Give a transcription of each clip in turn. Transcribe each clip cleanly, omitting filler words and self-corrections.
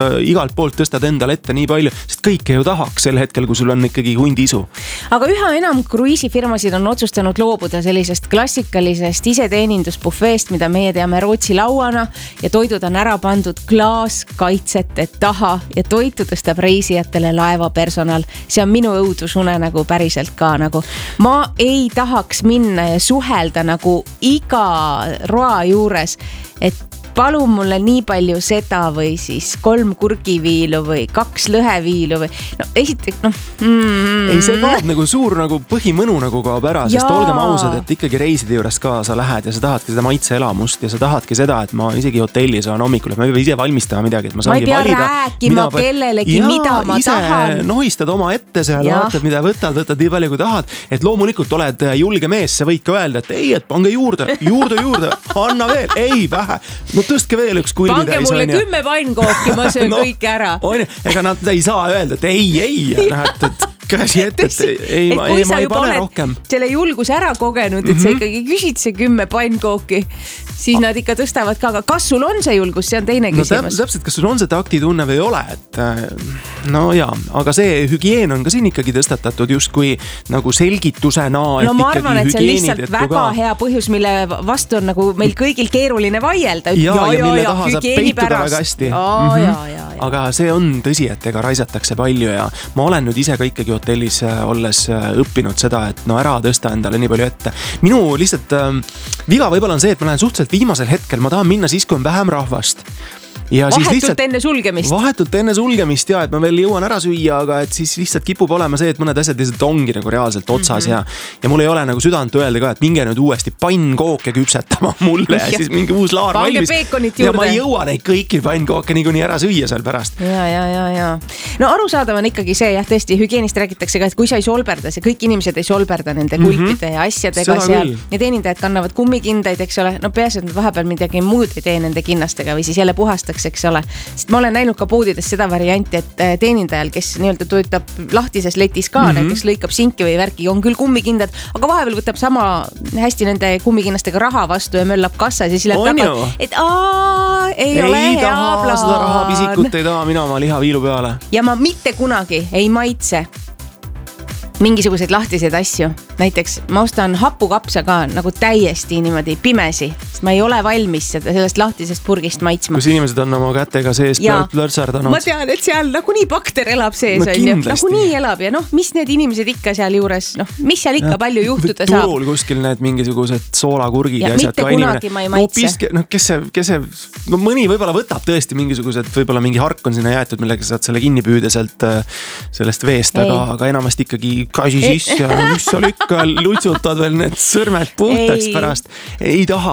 igalt poolt tõstad endale ette nii palju, sest kõike ju tahaks sel hetkel, kui sul on ikkagi hundiisu. Aga üha enam kruiisifirmasid on otsustanud loobuda sellisest klassikalisest iseteenindusbuffeest, mida meie teame Rootsi lauana ja toidud on ära pandud klaaskaitsete taha ja toitu tõstab reisijatele laevapersonal. See on minu õudusune nagu päriselt ka nagu. Ma ei tahaks minna ja suhelda nagu iga roa juures, et palun mulle nii palju seda või siis 3 kurgiviilu või 2 lõheviilu või no esiteks Ei, see kaob nagu suur nagu põhimõnu nagu kaob ära, sest olgem ausad, et ikkagi reiside juures ka sa lähed ja sa tahadki seda maitseelamust ja sa tahadki seda, et ma isegi hotellis olen hommikul, et ma ei pea ise valmistama midagi, et ma saangi valida. Ma ei pea rääkima kellelegi, mida ma tahan. Nohistad oma ette seal, vaatad, mida võtad nii palju kui tahad, et loomulikult oled julge mees, sa võid ka öelda, et ei, et pange juurde, anna veel, ei vähe. No tõstke veel üks pange mulle 10 pannkooki, ma söön kõik ära. Ega nad ei saa öelda, et ei, et käsi ette, et ma ei pane rohkem. Selle julgus ära kogenud, et sa ikkagi küsid see 10 pannkooki, siis nad ikka tõstavad ka. Aga kas sul on see julgus? See on teine küsimus. Täpselt, kas sul on see taktitunne või ei ole? Et, no jaa, aga see hügieen on ka siin ikkagi tõstatatud just kui nagu selgitusena. No ma arvan, et see on lihtsalt väga hea põhjus, mille vastu on nagu meil kõigil keeruline vaielda. Ja mille taha saab peituda väga hästi. Aga see on tõsi, et ega raisatakse palju ja ma olen nüüd ise ka ikkagi hotellis olles õppinud seda, et no ära tõsta endale nii palju ette. Minu lihtsalt viga võib-olla on see, et ma lähen suhteliselt viimasel hetkel, ma tahan minna siis, kui on vähem rahvast. Ja vahetult enne sulgemist. Vahetult enne sulgemist, ja et ma veel jõuan ära süüa, aga et siis lihtsalt kipub olema see, et mõned asjad lihtsalt ongi nagu reaalselt otsas ja mul ei ole nagu südant öelda ka, et minge nüüd uuesti pannkooke küpsetama mulle ja siis mingi uus laar valmis. Ja ma ei jõua neid kõiki pannkooke niikuinii ära süüa seal pärast. Ja. No arusaadav on ikkagi see, jah, tõesti, hügienist räägitakse ka, et kui sa ei solberda, see kõik inimesed ei solberda nende kulpide ja asjadega seal ja teenindajad kannavad kummikindaid, eks ole, no peas, et nad vahepeal midagi muud ei tee nende kinnastega või siis jälle puhastaks, eks ole. Sest ma olen näinud ka poodides seda varianti, et teenindajal, kes nii-öelda töötab lahtises letis ka, näiteks lõikab sinki või värki, on küll kummikindad, aga vahepeal võtab sama hästi nende kummikinnastega raha vastu ja möllab kassas ja siis läheb tagant, et ei ole hea plaan. Seda rahapisikut ei taha mina oma lihaviilu peale. Ja ma mitte kunagi ei maitse mingisuguseid lahtiseid asju. Näiteks ma ostan hapukapsa ka nagu täiesti niimoodi pimesi, sest ma ei ole valmis sellest lahtisest purgist maitsma. Kus inimesed on oma kätega sees plõrsardanud. Ma tean, et seal nagunii bakter elab sees. Nagunii elab ja mis need inimesed ikka seal juures, mis seal ikka palju juhtuda saab. Turul kuskil need mingisugused soolakurgid ja asjad. Mitte kunagi ma ei maitse. Kes see, mõni võibolla võtab tõesti mingisugused, võibolla mingi hark on sinna jäetud, millega saad selle kinni püüda sellest veest, aga enamasti ikkagi kasi sisse ja mis seal ikka lutsutad veel need sõrmed puhtaks pärast. Ei taha.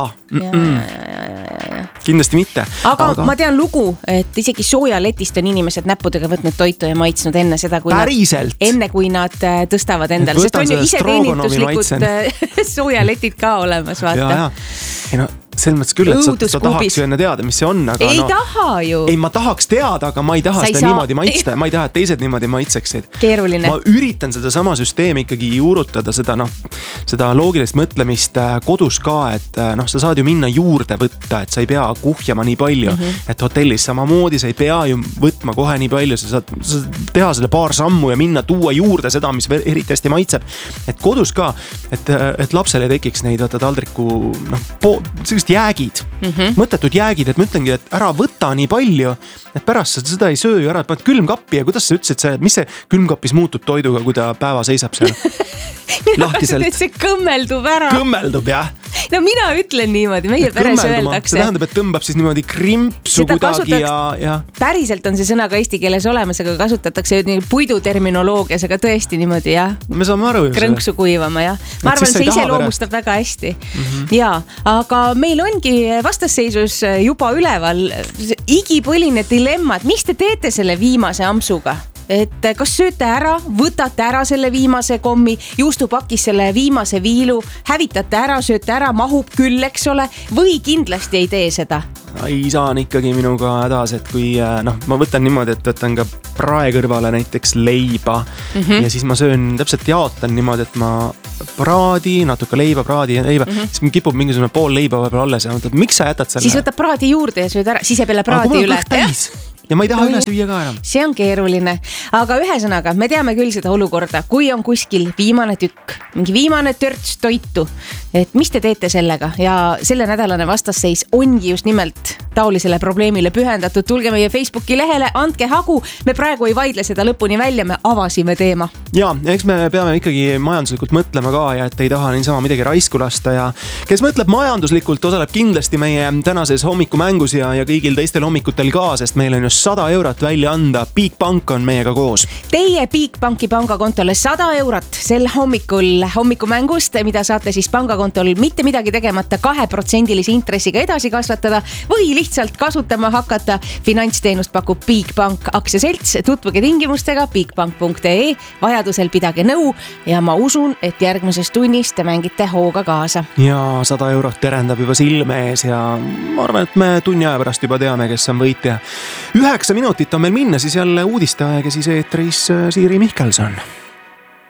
Kindlasti mitte. Aga ma tean lugu, et isegi soojaletist on inimesed näppudega võtnud toitu ja maitsnud enne seda, kui nad tõstavad endale. Sest on ju iseteeninduslikud soojaletid ka olemas, vaata. Ja. Selles mõttes küll, et sa tahaks ju enne teada, mis see on, aga taha ju. Ei, ma tahaks teada, aga ma ei taha seda niimoodi maitsta. Ma ei taha, et teised niimoodi maitseksid. Keeruline. Ma üritan seda sama süsteemi ikkagi juurutada, seda loogilist mõtlemist kodus ka, et sa saad ju minna juurde võtta, et sa ei pea kuhjama nii palju, et hotellis samamoodi sa ei pea ju võtma kohe nii palju, sa saad teha selle paar sammu ja minna tuua juurde seda, mis eriti hästi maitseb. Et kodus ka, et lapsel ei tekiks neid taldriku jäägid, mõttetud jäägid, et ma ütlengi, et ära võta nii palju, et pärast seda ei söö ju ära, et paned külmkappi ja kuidas sa ütlesid, mis see külmkapis muutub toiduga, kui ta päeva seisab seal? Lahtiselt. See kõmmeldub ära. Kõmmeldub, jah. No mina ütlen niimoodi, meie peres öeldakse. See tähendab, et tõmbab siis niimoodi krimpsu kuidagi ja... Päriselt on see sõna ka eesti keeles olemas, aga kasutatakse puiduterminoloogias, aga tõesti niimoodi, jah. Me saame aru. Krõnksu kuivama, jah. Ma arvan, see ise loomustab väga hästi. Jaa, aga meil ongi vastasseisus juba üleval igipõline dilemma, et mis te teete selle viimase ampsuga? Et kas sööte ära, võtate ära selle viimase kommi, juustupakis selle viimase viilu, hävitate ära, sööte ära, mahub küll, eks ole, või kindlasti ei tee seda? Isa on ikkagi minuga hädas, et kui ma võtan niimoodi, et võtan ka prae kõrvale näiteks leiba ja siis ma söön, täpselt jaotan niimoodi, et ma praadi, natuke leiba, siis ma kipub mingisugune pool leiba vahepeal alles ja mõtled, miks sa jätad selle? Siis võtab praadi juurde ja sööd ära, siis ei peale praadi üle. ja ma ei taha üle süüa ka enam. See on keeruline, aga ühesõnaga me teame küll seda olukorda, kui on kuskil viimane tükk, mingi viimane törts toitu, et mis te teete sellega ja selle nädalane vastasseis ongi just nimelt taolisele probleemile pühendatud. Tulge meie Facebooki lehele, andke hagu, me praegu ei vaidle seda lõpuni välja, me avasime teema. Ja, eks me peame ikkagi majanduslikult mõtlema ka ja et ei taha niisama midagi raisku lasta ja kes mõtleb majanduslikult, osaleb kindlasti meie tänases hommikumängus ja kõigil teistel hommikutel ka, sest meil on just 100 eurot välja anda. Bigbank on meiega koos. Teie Bigbanki pangakontole 100 eurot sel hommikul hommikumängust, mida saate siis pangakontol mitte midagi tegemata 2% intressiga edasi kasvatada või lihtsalt kasutama hakata. Finantsteenust pakub Bigbank aktsiaselts, tutvuge tingimustega bigbank.ee, vajadusel pidage nõu ja ma usun, et järgmises tunnis te mängite hooga kaasa. Ja 100 eurot terendab juba silme ees ja ma arvan, et me tunni aja pärast juba teame, kes on võitja. 9 minutit on meil minna, siis jälle uudisteaeg ja siis eetris Siiri Mihkelson.